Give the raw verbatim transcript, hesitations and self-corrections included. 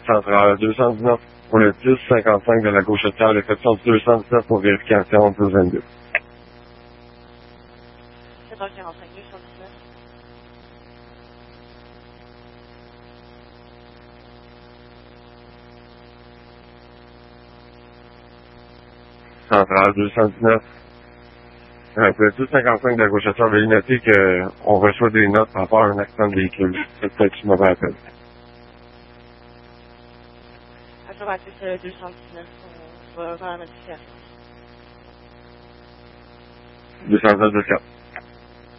Centrale deux cent dix-neuf pour le dix cinquante-cinq de la gauchetière, réception du deux cent dix-neuf pour vérification douze vingt-deux. C'est bon, quarante-cinq, deux cent dix-neuf. Centrale deux cent dix-neuf. Euh, pour le dix cinquante-cinq de la gauchetière, veuillez noter qu'on reçoit des notes par rapport à un accident de véhicule. C'est peut-être une mauvaise appel. Informatif euh, deux cent dix-neuf, on va faire la modification. deux cent dix-neuf de quatre.